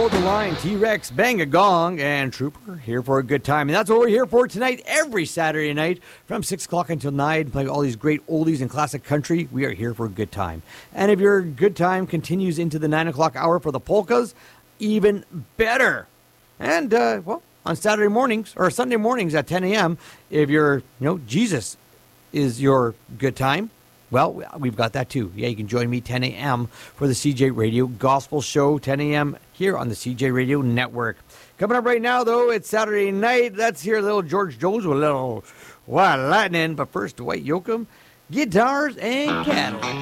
Hold the Line, T-Rex, Bang a Gong, and Trooper here for a good time. And that's what we're here for tonight, every Saturday night from 6 o'clock until 9, playing all these great oldies and classic country. We are here for a good time. And if your good time continues into the 9 o'clock hour for the polkas, even better. And, on Saturday mornings, or Sunday mornings at 10 a.m., if Jesus is your good time, well, we've got that too. Yeah, you can join me 10 a.m. for the CJ Radio Gospel Show, 10 a.m. here on the CJ Radio Network. Coming up right now, though, it's Saturday night. Let's hear a little George Jones with a little Wild Lightning. But first, Dwight Yoakam, Guitars and Cattle.